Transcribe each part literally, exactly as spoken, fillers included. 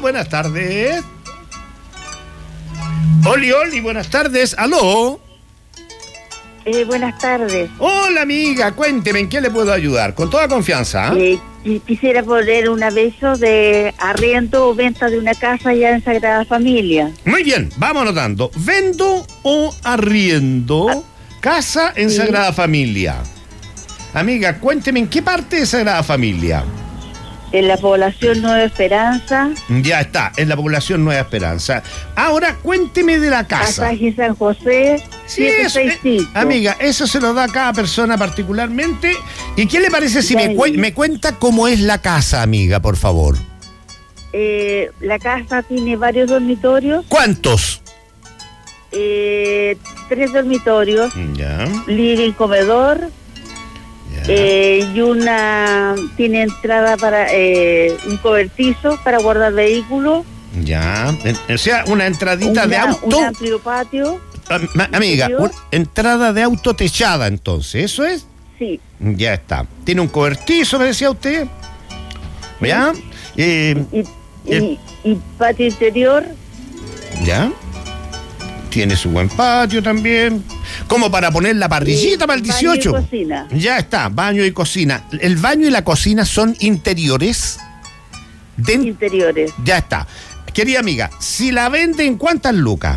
buenas tardes. Oli, Oli, buenas tardes. ¿Aló? Eh, buenas tardes. Hola, amiga, cuénteme, ¿en qué le puedo ayudar? Con toda confianza. ¿eh? Eh, quisiera poner un aviso de arriendo o venta de una casa allá en Sagrada Familia. Muy bien, vamos anotando. ¿Vendo o arriendo ah, casa en sí. Sagrada Familia? Amiga, cuénteme, ¿en qué parte de Sagrada Familia? En la población Nueva Esperanza. Ya está, en la población Nueva Esperanza. Ahora, cuénteme de la casa. Pasaje San José, sí, siete sesenta y cinco. Eh, amiga, eso se lo da a cada persona particularmente. ¿Y qué le parece si me, cu- me cuenta cómo es la casa, amiga, por favor? Eh, la casa tiene varios dormitorios. ¿Cuántos? Eh, tres dormitorios. Ya. Living, comedor. Eh, y una tiene entrada para eh, un cobertizo para guardar vehículos. Ya, o sea, una entradita una, de auto. Un amplio patio. Ah, amiga, una entrada de auto techada, entonces, ¿eso es? Sí. Ya está. Tiene un cobertizo, me decía usted. ¿Ya? Sí. Eh, y, y, y, y patio interior. Ya. Tiene su buen patio también. Como para poner la parrillita para el dieciocho. Baño y cocina. Ya está, baño y cocina. ¿El baño y la cocina son interiores? De... Interiores. Ya está. Querida amiga, si la vende, ¿en cuántas lucas?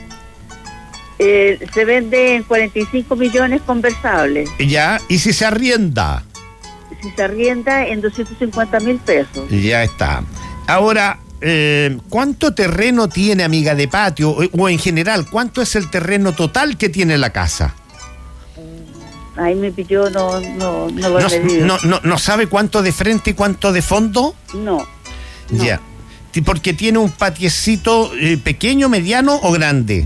Eh, se vende en cuarenta y cinco millones conversables. Ya, ¿y si se arrienda? Si se arrienda en doscientos cincuenta mil pesos. Ya está. Ahora... Eh, ¿cuánto terreno tiene, amiga, de patio? O, o en general, ¿cuánto es el terreno total que tiene la casa? Ahí me pilló, no, no, no lo he no, medido. No, no, ¿No sabe cuánto de frente y cuánto de fondo? No. no. Ya. Porque tiene un patiecito eh, pequeño, mediano o grande.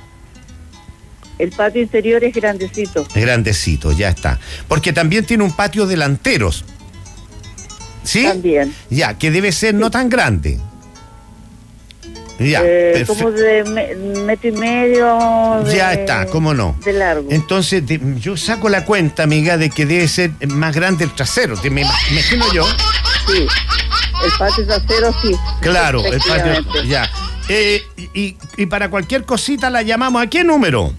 El patio interior es grandecito. Es grandecito, ya está. Porque también tiene un patio delanteros. ¿Sí? También. Ya, que debe ser sí. no tan grande. Ya, eh, como de me, metro y medio de, ya está, cómo no de largo. Entonces de, yo saco la cuenta, amiga, de que debe ser más grande el trasero, te me imagino yo. Sí, el patio trasero sí. Claro, el patio, ya. Eh, y, y para cualquier cosita la llamamos, ¿a qué número?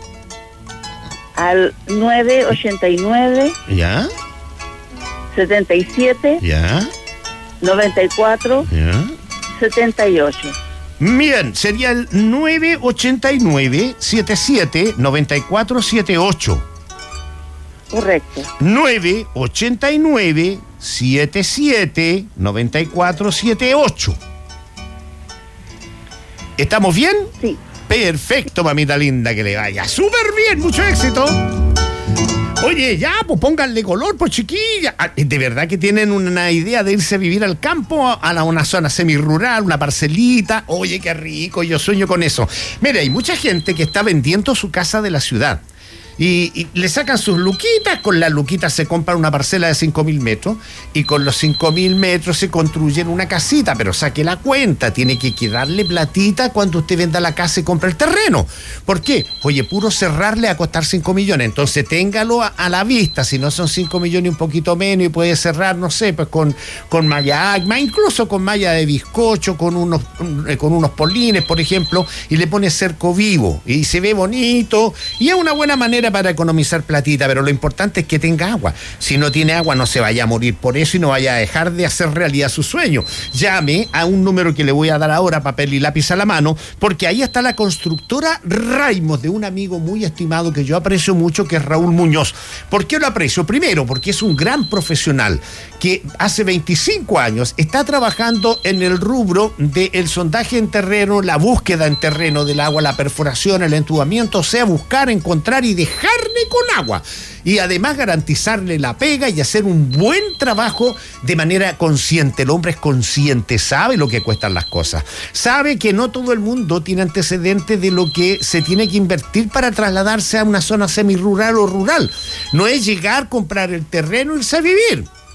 Al nueve ochenta y nueve Ya setenta y siete Ya noventa y cuatro Ya setenta y ocho. Bien, sería el nueve ochenta y nueve setenta y siete noventa y cuatro setenta y ocho. Correcto. nueve ochenta y nueve setenta y siete noventa y cuatro setenta y ocho. ¿Estamos bien? Sí. Perfecto, mamita linda, que le vaya súper bien, mucho éxito. Oye, ya, pues pónganle color, pues chiquilla. ¿De verdad que tienen una idea de irse a vivir al campo, a la, una zona semirural, una parcelita? Oye, qué rico, yo sueño con eso. Mira, hay mucha gente que está vendiendo su casa de la ciudad. Y, y le sacan sus luquitas, con las luquitas se compra una parcela de cinco mil metros y con los cinco mil metros se construyen una casita, pero saque la cuenta, tiene que quedarle platita cuando usted venda la casa y compra el terreno. ¿Por qué? Oye, puro cerrarle a costar cinco millones, entonces téngalo a, a la vista, si no son cinco millones y un poquito menos y puede cerrar, no sé, pues con, con malla agma, incluso con malla de bizcocho, con unos, con unos polines, por ejemplo, y le pone cerco vivo y se ve bonito y es una buena manera para economizar platita, pero lo importante es que tenga agua. Si no tiene agua, no se vaya a morir por eso y no vaya a dejar de hacer realidad su sueño. Llame a un número que le voy a dar ahora, papel y lápiz a la mano, porque ahí está la constructora Raimos, de un amigo muy estimado que yo aprecio mucho, que es Raúl Muñoz. ¿Por qué lo aprecio? Primero, porque es un gran profesional que hace veinticinco años está trabajando en el rubro del sondaje en terreno, la búsqueda en terreno del agua, la perforación, el entubamiento, o sea, buscar, encontrar y dejar dejarle con agua y además garantizarle la pega y hacer un buen trabajo de manera consciente. El hombre es consciente, sabe lo que cuestan las cosas, sabe que no todo el mundo tiene antecedentes de lo que se tiene que invertir para trasladarse a una zona semirural o rural. No es llegar, comprar el terreno y irse a vivir.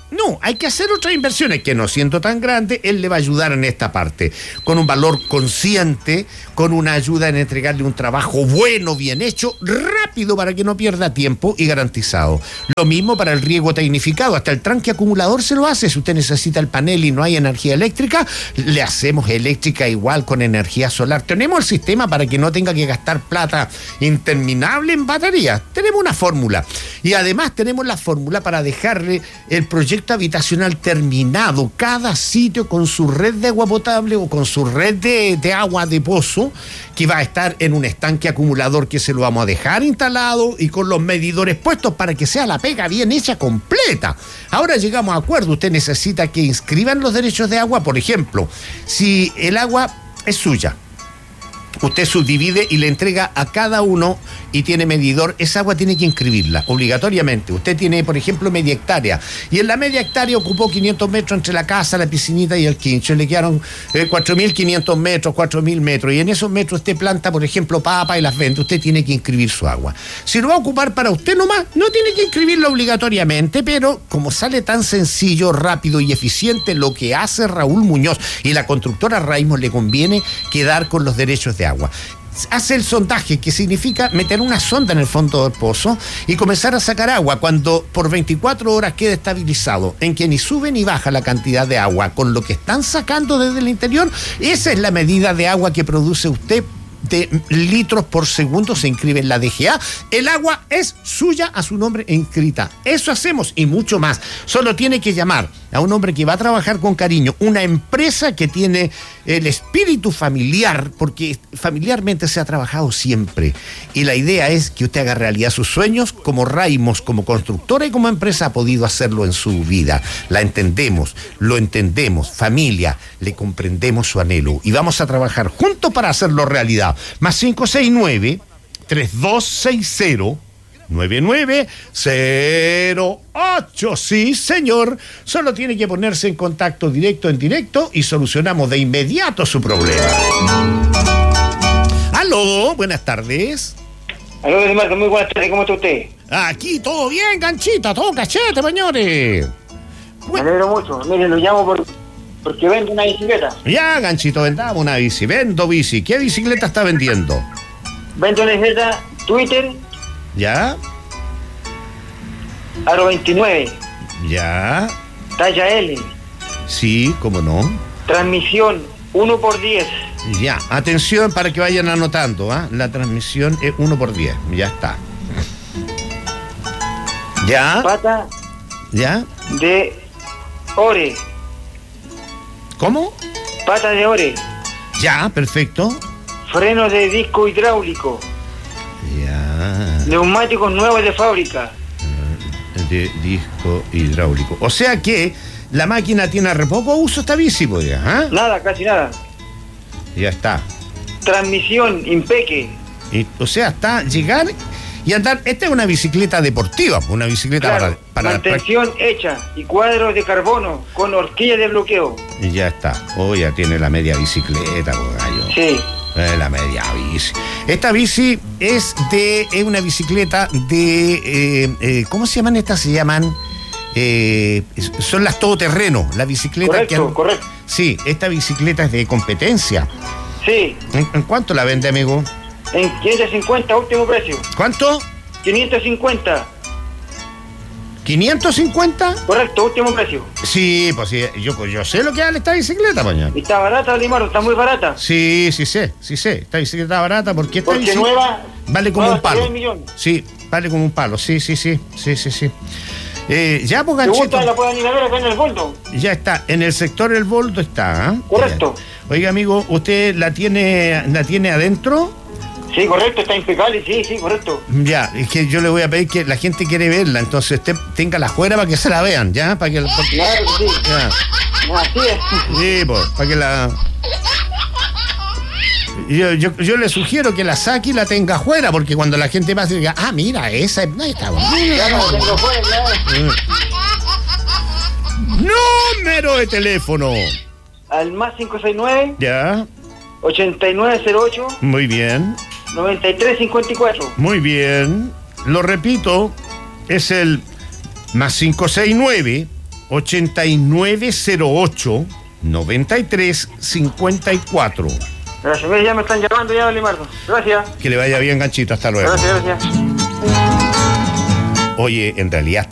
No, hay que hacer otras inversiones que, no siendo tan grande, él le va a ayudar en esta parte, con un valor consciente, con una ayuda en entregarle un trabajo bueno, bien hecho, rápido para que no pierda tiempo y garantizado. Lo mismo para el riego tecnificado, hasta el tranque acumulador se lo hace. Si usted necesita el panel y no hay energía eléctrica, le hacemos eléctrica igual con energía solar. Tenemos el sistema para que no tenga que gastar plata interminable en baterías. Tenemos una fórmula y además tenemos la fórmula para dejarle el proyecto habitacional terminado, cada sitio con su red de agua potable o con su red de, de agua de pozo, que va a estar en un estanque acumulador que se lo vamos a dejar instalado y con los medidores puestos para que sea la pega bien hecha completa. Ahora llegamos a acuerdo. Usted necesita que inscriban los derechos de agua. Por ejemplo, si el agua es suya, usted subdivide y le entrega a cada uno y tiene medidor, esa agua tiene que inscribirla obligatoriamente. Usted tiene, por ejemplo, media hectárea y en la media hectárea ocupó quinientos metros entre la casa, la piscinita y el quincho. Le quedaron eh, cuatro mil quinientos metros, cuatro mil metros, y en esos metros usted planta, por ejemplo, papa y las vende. Usted tiene que inscribir su agua. Si lo va a ocupar para usted nomás, no tiene que inscribirla obligatoriamente, pero como sale tan sencillo, rápido y eficiente lo que hace Raúl Muñoz y la constructora Raimos, le conviene quedar con los derechos de agua. Hace el sondaje, que significa meter una sonda en el fondo del pozo y comenzar a sacar agua cuando por veinticuatro horas quede estabilizado, en que ni sube ni baja la cantidad de agua con lo que están sacando desde el interior. Esa es la medida de agua que produce usted de litros por segundo. Se inscribe en la D G A. El agua es suya a su nombre inscrita. Eso hacemos y mucho más. Solo tiene que llamar a un hombre que va a trabajar con cariño, una empresa que tiene el espíritu familiar, porque familiarmente se ha trabajado siempre. Y la idea es que usted haga realidad sus sueños, como Raimos, como constructora y como empresa ha podido hacerlo en su vida. La entendemos, lo entendemos, familia, le comprendemos su anhelo y vamos a trabajar juntos para hacerlo realidad. Más cinco seis nueve, tres dos seis cero, nueve nueve cero ocho. Sí, señor. Solo tiene que ponerse en contacto directo en directo y solucionamos de inmediato su problema. Aló, buenas tardes. Aló, don Marco, muy buenas tardes, ¿cómo está usted? Aquí todo bien, ganchita, todo cachete, señores. Me alegro mucho. Mire, lo llamo por, porque vendo una bicicleta. Ya, ganchito, vendamos una bici. Vendo bici. ¿Qué bicicleta está vendiendo? Vendo una bicicleta Twitter. ¿Ya? Aro veintinueve. ¿Ya? Talla L. Sí, cómo no. Transmisión uno por diez. Ya, atención para que vayan anotando, ¿ah? ¿eh? La transmisión es uno por diez. Ya está. ¿Ya? Pata. ¿Ya? De ore. ¿Cómo? Pata de ore. Ya, perfecto. Freno de disco hidráulico. Ya. Neumáticos nuevos de fábrica. De disco hidráulico. O sea que la máquina tiene re poco uso esta bici, pues ya, ¿eh? Nada, casi nada. Ya está. Transmisión impeque. Y, o sea, está llegar y andar. Esta es una bicicleta deportiva, una bicicleta Claro, para, para mantención la... hecha y cuadros de carbono con horquilla de bloqueo. Y ya está. Oh, ya tiene la media bicicleta, pues, gallo. Sí. Eh, la media bici. Esta bici es de es una bicicleta de eh, eh, ¿cómo se llaman estas? Se llaman eh, son las todoterreno. La bicicleta correcto, que correcto. Sí, esta bicicleta es de competencia. Sí. ¿En, en cuánto la vende, amigo? En quinientos cincuenta, último precio. ¿Cuánto? quinientos cincuenta. ¿quinientos cincuenta? Correcto, último precio. Sí, pues sí, yo, pues yo sé lo que vale esta bicicleta, pañal. ¿Está barata, Limaro? ¿Está muy barata? Sí, sí sé, sí sé. Esta bicicleta está barata porque esta Porque bici nueva vale como nueva un palo. millón. Sí, vale como un palo. Sí, sí, sí, sí, sí, sí. Eh, ya, pues, ¿Te ganchito. gusta? La pueden ir a ver acá en el Boldo. Ya está, en el sector El Boldo está, ¿eh? Correcto. Ya. Oiga, amigo, ¿usted la tiene la tiene adentro? Sí, correcto, está impecable, sí, sí, correcto. Ya, es que yo le voy a pedir que la gente quiere verla, entonces usted tenga la fuera para que se la vean, ¿ya? Para que, para... Claro que sí. Ya. No, así es. Sí, pues, para que la... Yo, yo, yo le sugiero que la saque y la tenga afuera, porque cuando la gente pase diga, ah, mira, esa no está buena. Ya no la tengo fuera, claro. Número de teléfono. Al más cinco seis nueve, Ya, ochenta y nueve cero ocho, muy bien, noventa y tres cincuenta y cuatro. muy bien. Lo repito, es el más cinco seis nueve, ochenta y nueve cero ocho, noventa y tres cincuenta y cuatro. Gracias, mire, ya me están llamando ya, Limardo. Gracias. Que le vaya bien, Ganchito, hasta luego. Gracias, gracias. Oye, en realidad